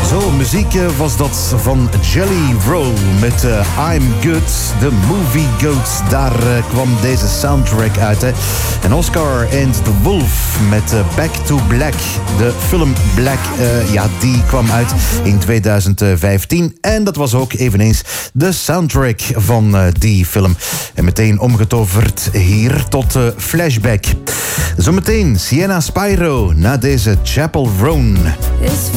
Zo, muziek was dat van Jelly Roll met I'm Good, The Movie Goat. Daar kwam deze soundtrack uit. Hè. En Oscar and the Wolf met Back to Black. De film Black, die kwam uit in 2015. En dat was ook eveneens de soundtrack van die film. En meteen omgetoverd hier tot Flashback. Zometeen Sienna Spyro na deze Chapel Roan.